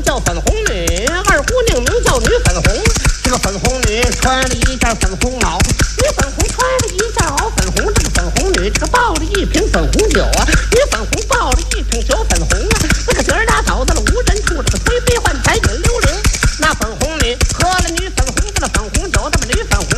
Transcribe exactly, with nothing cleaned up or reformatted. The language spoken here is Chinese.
叫粉红女，二姑娘名叫女粉红。这个粉红女穿了一件粉红袄，女粉红穿了一件袄粉红。这个粉红女这个抱了一瓶粉红酒啊，